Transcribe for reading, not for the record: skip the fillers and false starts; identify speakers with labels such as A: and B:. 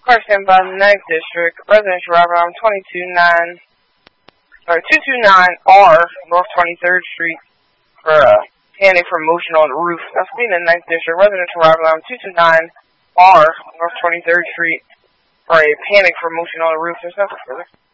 A: Person by the 9th District, residential robbery on 229R North 23rd Street for panic for motion on the roof. That's being the 9th District, residential robbery on 229R North 23rd Street for a panic for motion on the roof. There's nothing further.